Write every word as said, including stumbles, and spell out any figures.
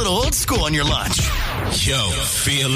little old school on your lunch. Yo, feel